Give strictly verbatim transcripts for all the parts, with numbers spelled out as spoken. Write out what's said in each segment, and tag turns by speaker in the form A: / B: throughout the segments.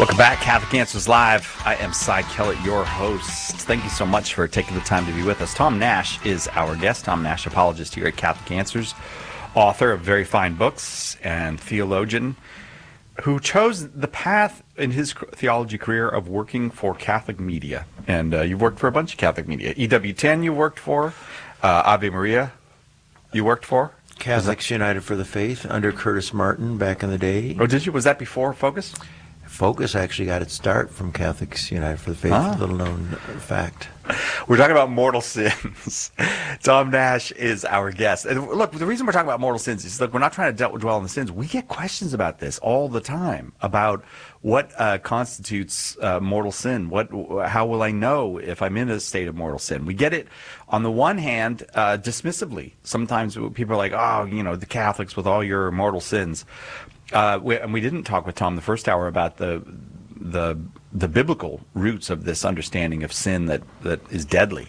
A: Welcome back, Catholic Answers Live. I am Cy Kellett, your host. Thank you so much for taking the time to be with us. Tom Nash is our guest. Tom Nash, apologist here at Catholic Answers, author of very fine books and theologian who chose the path in his theology career of working for Catholic media. And uh, you've worked for a bunch of Catholic media. E W ten you worked for, uh, Ave Maria you worked for.
B: Catholics United for the Faith under Curtis Martin back in the day.
A: Oh, did you? Was that before Focus?
B: Focus actually got its start from Catholics United for the Faith,
A: Ah.
B: a little known fact.
A: We're talking about mortal sins. Tom Nash is our guest. And look, the reason we're talking about mortal sins is, look, we're not trying to dwell on the sins. We get questions about this all the time, about what uh, constitutes uh, mortal sin. What, how will I know if I'm in a state of mortal sin? We get it, on the one hand, uh, dismissively. Sometimes people are like, oh, you know, the Catholics with all your mortal sins. Uh, we, and we didn't talk with Tom the first hour about the the the biblical roots of this understanding of sin that, that is deadly.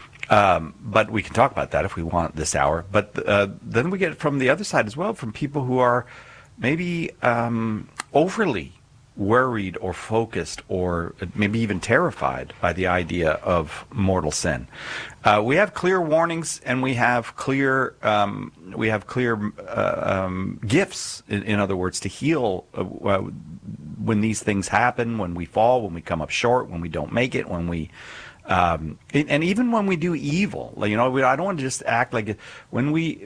A: Um, but we can talk about that if we want this hour. But uh, then we get from the other side as well, from people who are maybe um, overly worried or focused or maybe even terrified by the idea of mortal sin. Uh, we have clear warnings, and we have clear um, we have clear uh, um, gifts, in, in other words, to heal uh, uh, when these things happen, when we fall, when we come up short, when we don't make it, when we um, and, and even when we do evil. Like, you know, we, I don't want to just act like it. When we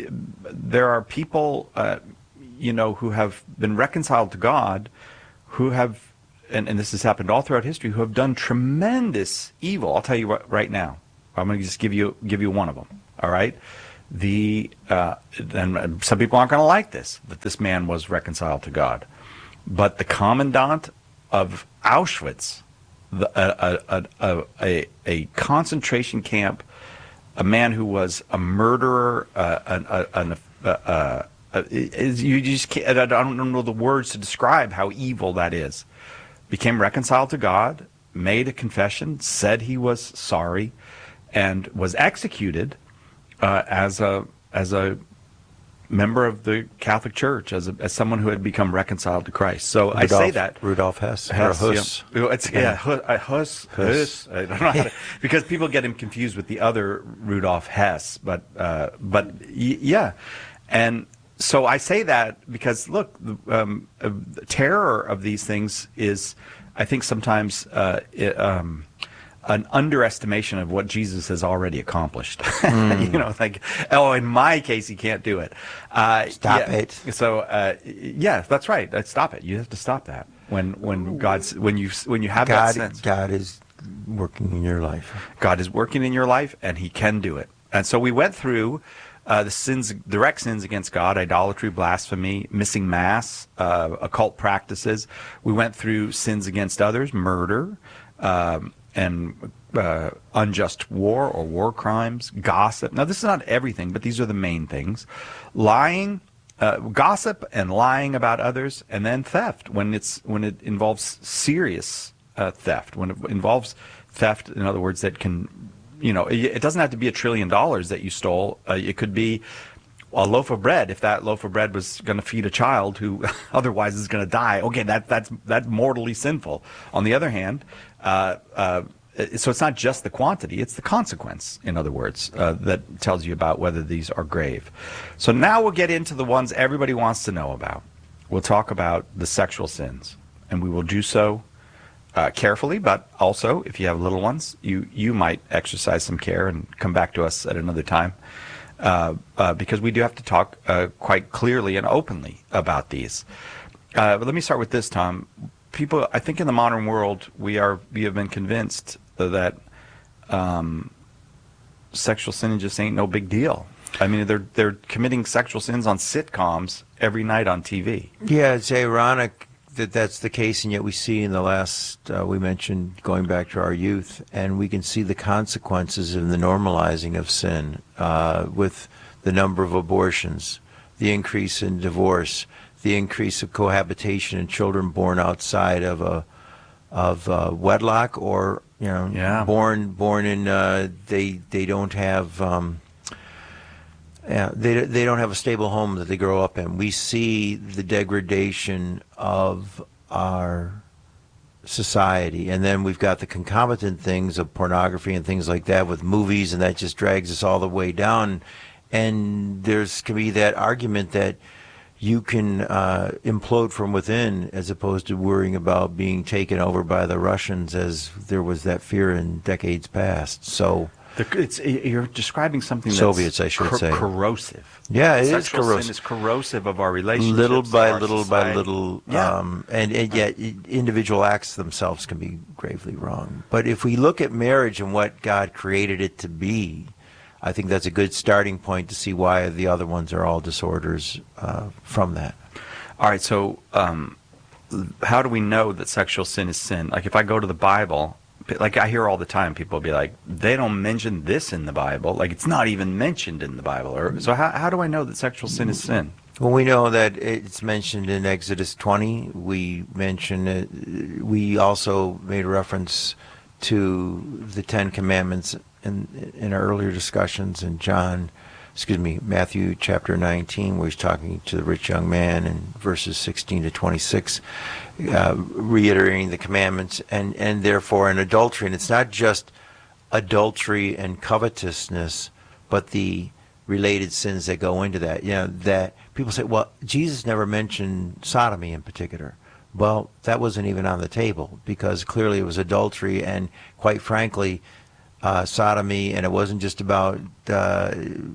A: there are people uh, you know, who have been reconciled to God, who have, and, and this has happened all throughout history, who have done tremendous evil. I'll tell you right, right now. I'm going to just give you give you one of them. All right, the uh, and some people aren't going to like this, that this man was reconciled to God, but the commandant of Auschwitz, the, a, a, a, a, a concentration camp, a man who was a murderer, uh, an, a, an, uh, uh, Uh, is, you just can't, I don't know the words to describe how evil that is. Became reconciled to God, made a confession, said he was sorry, and was executed uh, as a as a member of the Catholic Church, as a, as someone who had become reconciled to Christ. So
B: Rudolf,
A: I say that
B: Rudolf Hess,
A: Hess,
B: or Hus.
A: Yeah, it's, yeah,
B: yeah.
A: Hus, uh, Hus, Hus. I don't know how to, because people get him confused with the other Rudolf Hess, but uh, but y- yeah, and. So I say that because, look, um, uh, the terror of these things is, I think, sometimes uh, it, um, an underestimation of what Jesus has already accomplished. Mm. You know, like, oh, in my case, he can't do it. Uh,
B: stop
A: yeah,
B: it.
A: So, uh, yeah, that's right. Uh, stop it. You have to stop that when when God's when you when you have
B: God,
A: that sense.
B: God is working in your life.
A: God is working in your life, and He can do it. And so we went through. Uh, the sins, direct sins against God, idolatry, blasphemy, missing mass, uh, occult practices. We went through sins against others, murder, um, and uh, unjust war or war crimes, gossip. Now, this is not everything, but these are the main things. Lying, uh, gossip and lying about others, and then theft when it's when it involves serious uh, theft, when it involves theft, in other words, that can. You know, it doesn't have to be a trillion dollars that you stole. Uh, it could be a loaf of bread. If that loaf of bread was going to feed a child who otherwise is going to die, okay, that that's that's mortally sinful. On the other hand, uh, uh, so it's not just the quantity; it's the consequence. In other words, uh, that tells you about whether these are grave. So now we'll get into the ones everybody wants to know about. We'll talk about the sexual sins, and we will do so. Uh, carefully, but also, if you have little ones, you, you might exercise some care and come back to us at another time, uh, uh, because we do have to talk uh, quite clearly and openly about these. Uh, but let me start with this, Tom. People, I think in the modern world, we are we have been convinced that um, sexual sin just ain't no big deal. I mean, they're they're committing sexual sins on sitcoms every night on T V.
B: Yeah, it's ironic that that's the case, and yet we see in the last, uh, we mentioned going back to our youth, and we can see the consequences of the normalizing of sin uh, with the number of abortions, the increase in divorce, the increase of cohabitation and children born outside of a of uh, wedlock, or you know,
A: yeah.
B: born born in uh, they they don't have. Um, Yeah, they they don't have a stable home that they grow up in. We see the degradation of our society. And then we've got the concomitant things of pornography and things like that with movies, and that just drags us all the way down. And there's can be that argument that you can uh, implode from within as opposed to worrying about being taken over by the Russians, as there was that fear in decades past. So
A: the, it's, you're describing something that's
B: Soviets, I should
A: cor-
B: say.
A: corrosive.
B: Yeah, it
A: Sexual
B: is corrosive.
A: Sin is corrosive of our relationships,
B: little by
A: our
B: little
A: society.
B: by little,
A: Yeah.
B: um, and, and yet individual acts themselves can be gravely wrong. But if we look at marriage and what God created it to be, I think that's a good starting point to see why the other ones are all disorders uh, from that.
A: All right, so um, how do we know that sexual sin is sin? Like if I go to the Bible, like I hear all the time, people be like, they don't mention this in the Bible. Like it's not even mentioned in the Bible. Or, so how, how do I know that sexual sin is sin?
B: Well, we know that it's mentioned in Exodus twenty. We mentioned it. We also made reference to the Ten Commandments in in our earlier discussions in John, excuse me, Matthew chapter nineteen, where he's talking to the rich young man in verses sixteen to twenty-six, uh, reiterating the commandments, and, and therefore in adultery. And it's not just adultery and covetousness, but the related sins that go into that. You know, that people say, well, Jesus never mentioned sodomy in particular. Well, that wasn't even on the table, because clearly it was adultery, and quite frankly, Uh, sodomy, and it wasn't just about uh,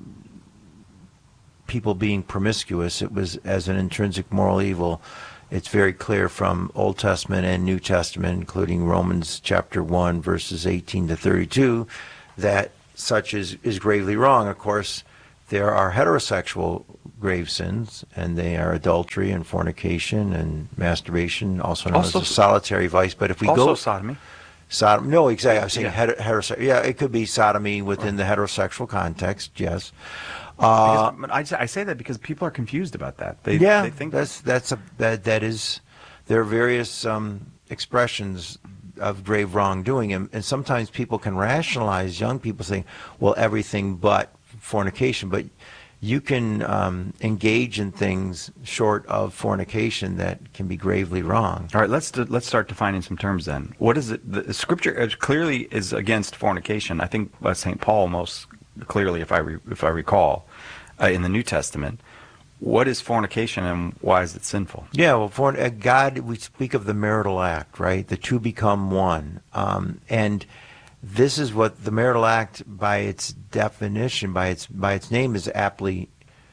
B: people being promiscuous. It was as an intrinsic moral evil. It's very clear from Old Testament and New Testament, including Romans chapter one, verses eighteen to thirty-two, that such is, is gravely wrong. Of course, there are heterosexual grave sins, and they are adultery and fornication and masturbation, also known
A: Also-
B: as a solitary vice. But if we
A: Also
B: go...
A: sodomy.
B: Sodom, no, exactly. I was saying
A: Yeah.
B: heter- heterosexual. Yeah, it could be sodomy within the heterosexual context. Yes. Uh,
A: Because, I, I say that because people are confused about that. They,
B: yeah,
A: they think
B: that's that's a that that is. There are various um, expressions of grave wrongdoing, and, and sometimes people can rationalize young people saying, "Well, everything but fornication," but you can um, engage in things short of fornication that can be gravely wrong.
A: All right, let's do, let's start defining some terms then. What is it? The Scripture uh, clearly is against fornication. I think uh, Saint Paul most clearly, if I re, if I recall, uh, in the New Testament. What is fornication and why is it sinful?
B: Yeah, well, for uh, God, we speak of the marital act, right? The two become one, um, and this is what the marital act, by its definition, by its by its name, is aptly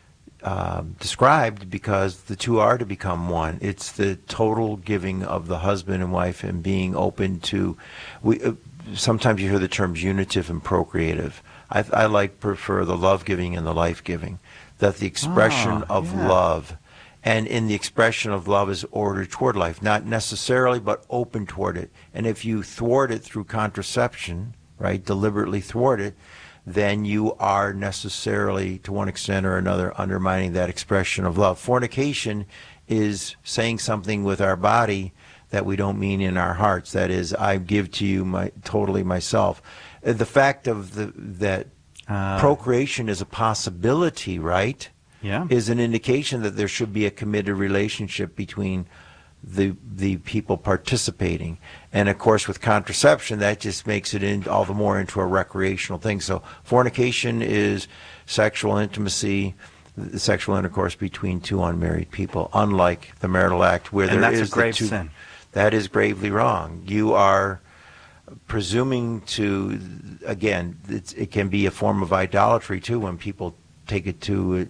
B: uh, described, because the two are to become one. It's the total giving of the husband and wife and being open to. We uh, sometimes you hear the terms unitive and procreative. I, I like prefer the love giving and the life giving. That the expression
A: Oh,
B: of
A: yeah.
B: love, and in the expression of love is ordered toward life, not necessarily, but open toward it. And if you thwart it through contraception, right, deliberately thwart it, then you are necessarily, to one extent or another, undermining that expression of love. Fornication is saying something with our body that we don't mean in our hearts. That is, I give to you my totally myself. Uh, The fact of the that
A: Uh,
B: procreation is a possibility, right?
A: Yeah.
B: Is an indication that there should be a committed relationship between the the people participating. And of course, with contraception, that just makes it in, all the more into a recreational thing. So fornication is sexual intimacy, the sexual intercourse between two unmarried people, unlike the marital act, where
A: And
B: there
A: that's
B: is
A: a grave
B: the two,
A: sin.
B: That is gravely wrong. You are presuming to, again, it's, it can be a form of idolatry too when people take it to uh,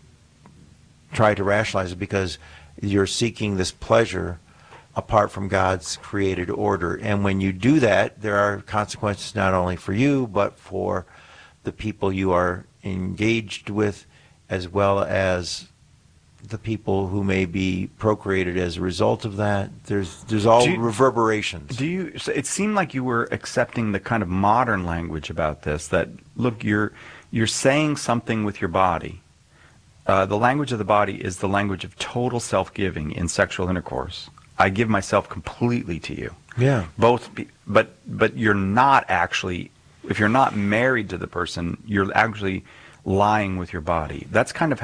B: try to rationalize it, because you're seeking this pleasure apart from God's created order. And when you do that, there are consequences not only for you, but for the people you are engaged with, as well as the people who may be procreated as a result of that. There's there's all
A: Do you-
B: reverberations.
A: Do you? So it seemed like you were accepting the kind of modern language about this. That look, you're you're saying something with your body. Uh, the language of the body is the language of total self-giving in sexual intercourse. I give myself completely to you.
B: Yeah.
A: Both, be, but but you're not actually. If you're not married to the person, you're actually lying with your body. That's kind of how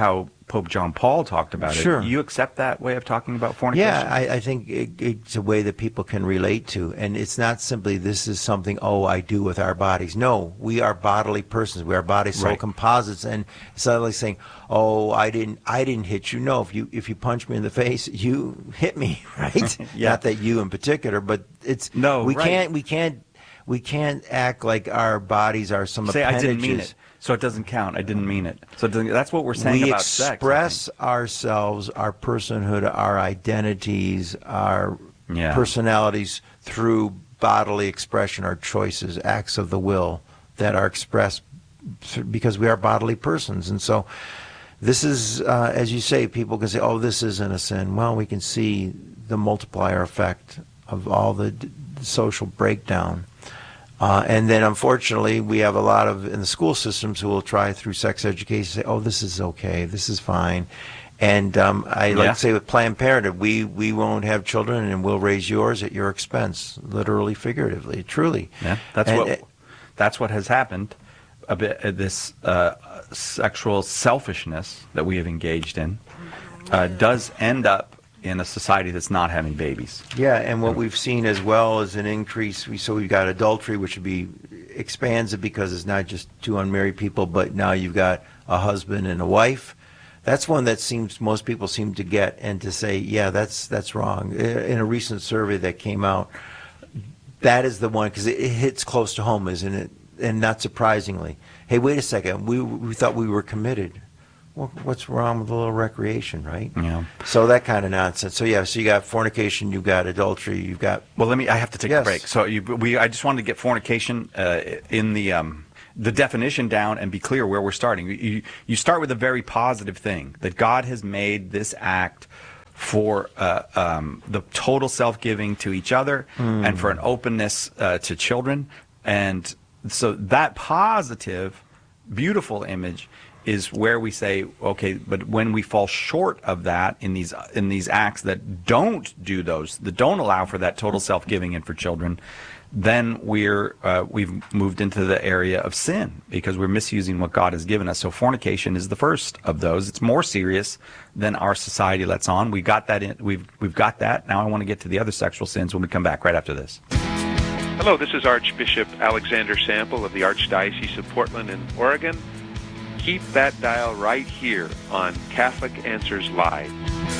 A: Pope John Paul talked about it.
B: Sure.
A: You accept that way of talking about fornication?
B: Yeah, I, I think it, it's a way that people can relate to. And it's not simply this is something, oh, I do with our bodies. No, we are bodily persons. We are body soul
A: Right.
B: composites. And it's not like saying, oh, I didn't I didn't hit you. No, if you if you punch me in the face, you hit me, right?
A: Yeah.
B: Not that you in particular, but it's
A: No,
B: we
A: right.
B: can't we can't we can't act like our bodies are some
A: Say, I
B: appendages.
A: didn't mean it. So it doesn't count. I didn't mean it. So it doesn't, that's what we're saying
B: We
A: about sex. I
B: express
A: think.
B: ourselves, our personhood, our identities, our
A: Yeah.
B: personalities through bodily expression, our choices, acts of the will that are expressed th- because we are bodily persons. And so this is, uh, as you say, people can say, oh, this isn't a sin. Well, we can see the multiplier effect of all the d- social breakdown. Uh, and then, unfortunately, we have a lot of in the school systems who will try through sex education say, "Oh, this is okay, this is fine." And um, I like
A: Yeah.
B: to say with Planned Parenthood, we we won't have children, and we'll raise yours at your expense, literally, figuratively, truly.
A: Yeah, that's
B: And,
A: what
B: uh,
A: that's what has happened. A bit uh, this uh, sexual selfishness that we have engaged in uh, does end up in a society that's not having babies.
B: Yeah, and what we've seen as well is an increase. We so we've got adultery, which would be expands it because it's not just two unmarried people, but now you've got a husband and a wife. That's one that seems most people seem to get and to say, yeah, that's that's wrong. In a recent survey that came out, that is the one because it, it hits close to home, isn't it? And not surprisingly, hey, wait a second, we we thought we were committed. Well, what's wrong with a little recreation, right?
A: Yeah.
B: So that kind of nonsense. So yeah, so you got fornication, you've got adultery, you've got
A: Well, let me. I have to take
B: Yes.
A: a break. So you, we. I just wanted to get fornication uh, in the um, the definition down and be clear where we're starting. You you start with a very positive thing that God has made this act for uh, um, the total self-giving to each other
B: Mm.
A: and for an openness uh, to children, and so that positive, beautiful image is where we say, okay, but when we fall short of that in these in these acts that don't do those, that don't allow for that total self-giving and for children, then we're uh, we've moved into the area of sin because we're misusing what God has given us. So fornication is the first of those. It's more serious than our society lets on. We got that in. We've we've got that. Now I want to get to the other sexual sins when we come back right after this.
C: Hello, this is Archbishop Alexander Sample of the Archdiocese of Portland in Oregon. Keep that dial right here on Catholic Answers Live.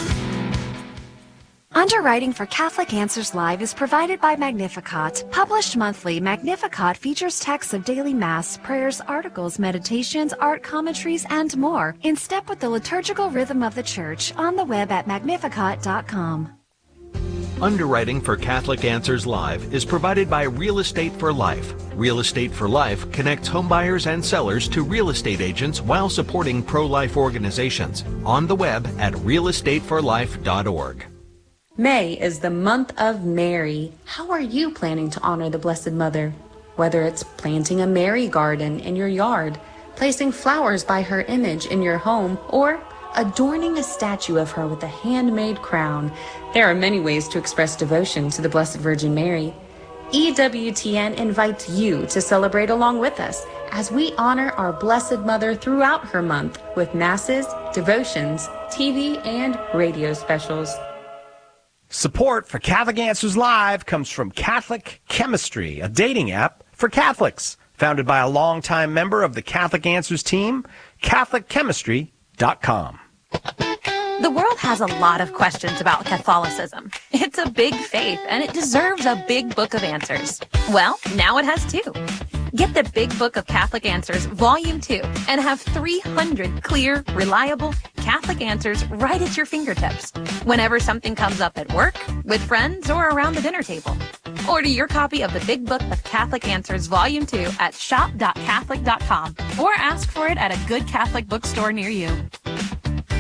D: Underwriting for Catholic Answers Live is provided by Magnificat. Published monthly, Magnificat features texts of daily Mass, prayers, articles, meditations, art commentaries, and more, in step with the liturgical rhythm of the Church, on the web at magnificat dot com.
E: Underwriting for Catholic Answers Live is provided by Real Estate for Life. Real Estate for Life connects homebuyers and sellers to real estate agents while supporting pro-life organizations. On the web at real estate for life dot org.
F: May is the month of Mary. How are you planning to honor the Blessed Mother? Whether it's planting a Mary garden in your yard, placing flowers by her image in your home, or adorning a statue of her with a handmade crown, there are many ways to express devotion to the Blessed Virgin Mary. E W T N invites you to celebrate along with us as we honor our Blessed Mother throughout her month with masses, devotions, T V, and radio specials.
G: Support for Catholic Answers Live comes from Catholic Chemistry, a dating app for Catholics, founded by a longtime member of the Catholic Answers team, catholic chemistry dot com.
H: The world has a lot of questions about Catholicism. It's a big faith, and it deserves a big book of answers. Well, now it has two. Get the Big Book of Catholic Answers, Volume two, and have three hundred clear, reliable Catholic answers right at your fingertips, whenever something comes up at work, with friends, or around the dinner table. Order your copy of the Big Book of Catholic Answers, Volume two at shop dot catholic dot com, or ask for it at a good Catholic bookstore near you.